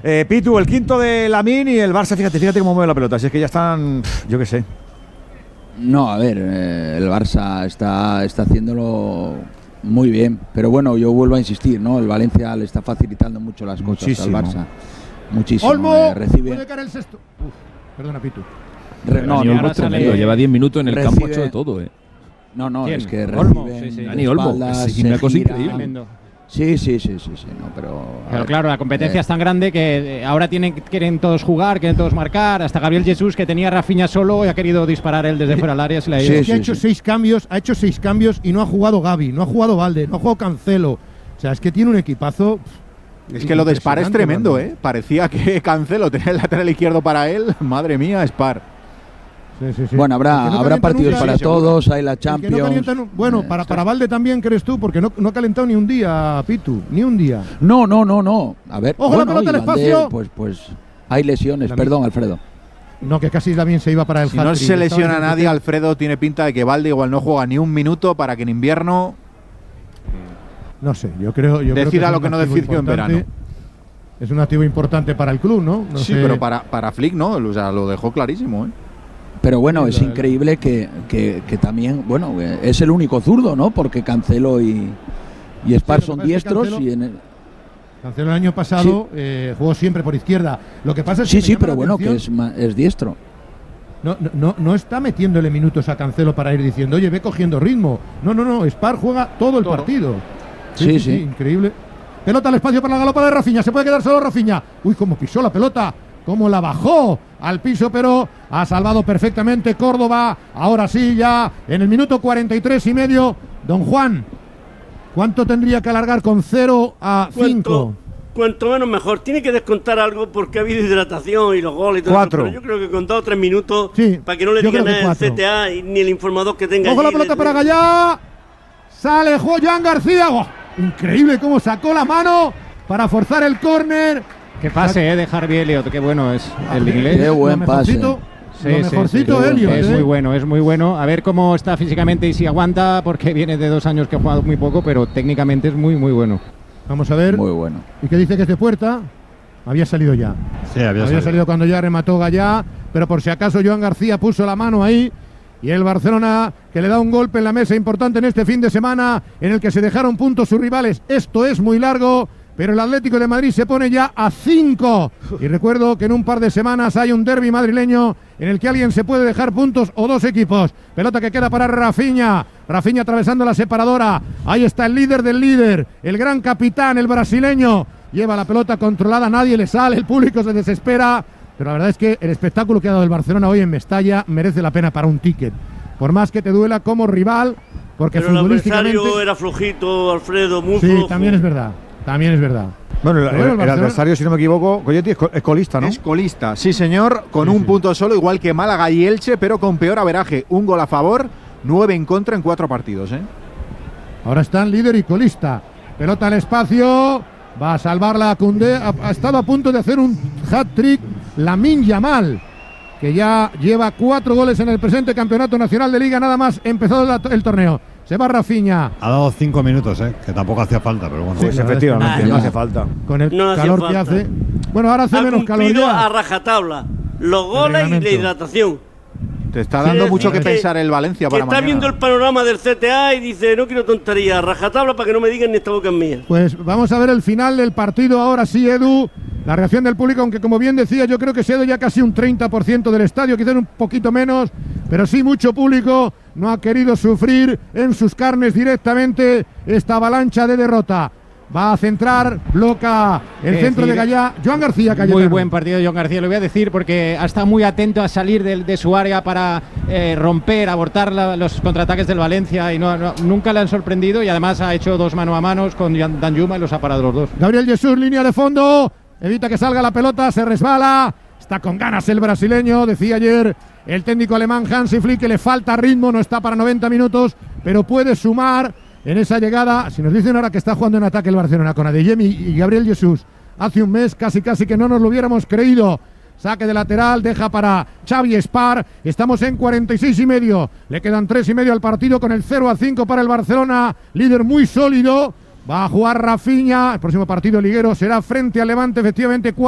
Pitu, el quinto de Lamine y el Barça, fíjate cómo mueve la pelota. Si es que ya están, yo qué sé. No, a ver, el Barça está haciéndolo muy bien, pero bueno, yo vuelvo a insistir, ¿no? El Valencia le está facilitando mucho las cosas muchísimo al Barça. Muchísimo. Olmo Recibe. puede caer el sexto. Perdona, Pitu. Olmo tremendo, lleva 10 minutos en el campo, hecho de todo, No, ¿quién? es que Olmo. recibe Dani Olmo, es una cosa increíble. Sí, no, pero claro, la competencia es tan grande que ahora quieren todos jugar, quieren todos marcar. Hasta Gabriel Jesús, que tenía a Rafinha solo y ha querido disparar él desde fuera del área. Se le ha ido. Es que ha hecho 6 cambios y no ha jugado Gavi, no ha jugado Valde, no ha jugado Cancelo. O sea, es que tiene un equipazo. Es que lo de Spar es tremendo, ¿eh? Parecía que Cancelo tenía el lateral izquierdo para él. Madre mía, Spar. Sí. Bueno, habrá partidos para todos, hay la Champions. Bueno, para Valde también, ¿crees tú? Porque no ha calentado ni un día, Pitu, ni un día. No. A ver, ¡ojo, la pelota al espacio! Pues hay lesiones, perdón, Alfredo. No, que casi también se iba para el hat-trick. Si no se lesiona a nadie, Alfredo, tiene pinta de que Valde igual no juega ni un minuto para que en invierno... No sé, yo creo decida lo que no decidió en verano. Es un activo importante para el club, ¿no? Sí, pero para Flick no, o sea, lo dejó clarísimo, ¿eh? Pero bueno, es increíble que también, bueno, es el único zurdo, ¿no? Porque Cancelo y Spar son diestros. Cancelo el año pasado jugó siempre por izquierda. Lo que pasa es que pero bueno, que es diestro. No está metiéndole minutos a Cancelo para ir diciendo, oye, ve cogiendo ritmo. No, Spar juega todo el partido. Sí, increíble. Pelota al espacio para la galopa de Rafinha. Se puede quedar solo Rafinha. Uy, cómo pisó la pelota. Cómo la bajó al piso, pero ha salvado perfectamente Córdoba. Ahora sí, ya en el minuto 43 y medio. Don Juan, ¿cuánto tendría que alargar con 0 a 5? Cuanto menos mejor. Tiene que descontar algo porque ha habido hidratación y los goles y todo eso. Pero yo creo que con 2 o 3 minutos, para que no le digan nada el CTA ni el informador que tenga. ¡Ojo la pelota para Gallá! Sale Joan García. ¡Oh! Increíble cómo sacó la mano para forzar el córner. Qué pase, de Harvey Elliott, qué bueno es el inglés. Qué buen pase. Mejorcito Elliott. Es muy bueno. A ver cómo está físicamente y si aguanta, porque viene de 2 años que ha jugado muy poco, pero técnicamente es muy bueno. Vamos a ver. Muy bueno. ¿Y qué dice que es de puerta? Había salido ya. Sí, había salido cuando ya remató Gallá, pero por si acaso Joan García puso la mano ahí. Y el Barcelona, que le da un golpe en la mesa importante en este fin de semana, en el que se dejaron puntos sus rivales. Esto es muy largo, pero el Atlético de Madrid se pone ya a 5. Y recuerdo que en un par de semanas hay un derbi madrileño en el que alguien se puede dejar puntos o 2 equipos. Pelota que queda para Rafinha. Rafinha atravesando la separadora. Ahí está el líder del líder, el gran capitán, el brasileño. Lleva la pelota controlada, nadie le sale, el público se desespera. Pero la verdad es que el espectáculo que ha dado el Barcelona hoy en Mestalla merece la pena para un ticket. Por más que te duela como rival, porque pero futbolísticamente... el adversario era flojito, Alfredo, muy flojo. Sí, también es verdad. Bueno, el adversario, si no me equivoco, Coyetti es colista, ¿no? Es colista, sí señor, con un punto solo, igual que Málaga y Elche, pero con peor averaje. 1 gol a favor, 9 en contra en 4 partidos, ¿eh? Ahora están líder y colista. Pelota al espacio, va a salvarla a Koundé. Ha estado a punto de hacer un hat-trick Lamine Yamal, que ya lleva 4 goles en el presente campeonato nacional de Liga, nada más empezado el torneo. Se va Rafinha. Ha dado 5 minutos, que tampoco hacía falta, pero bueno. Pues efectivamente, no hace falta. Con el calor que hace. Bueno, ahora hace menos calor ya. A rajatabla, los goles y la hidratación. Te está dando mucho que pensar el Valencia para mañana. Está viendo el panorama del CTA y dice, no quiero tonterías, rajatabla para que no me digan ni esta boca es mía. Pues vamos a ver el final del partido ahora sí, Edu. La reacción del público, aunque como bien decía, yo creo que se ha ido ya casi un 30% del estadio, quizás un poquito menos, pero sí mucho público no ha querido sufrir en sus carnes directamente esta avalancha de derrota. Va a centrar, bloca el centro de Gallá. Joan García, Cayetano. Muy buen partido de Joan García, lo voy a decir, porque ha estado muy atento a salir de su área para romper, abortar los contraataques del Valencia y nunca le han sorprendido, y además ha hecho 2 mano a manos con Danjuma y los ha parado los 2. Gabriel Jesús, línea de fondo, evita que salga la pelota, se resbala, está con ganas el brasileño, decía ayer el técnico alemán Hansi Flick que le falta ritmo, no está para 90 minutos, pero puede sumar en esa llegada. Si nos dicen ahora que está jugando en ataque el Barcelona con Adeyemi y Gabriel Jesús, hace un mes casi que no nos lo hubiéramos creído. Saque de lateral, deja para Xavi Spar. Estamos en 46 y medio. Le quedan 3 y medio al partido con el 0-5 para el Barcelona. Líder muy sólido. Va a jugar Rafinha. El próximo partido liguero será frente al Levante, efectivamente.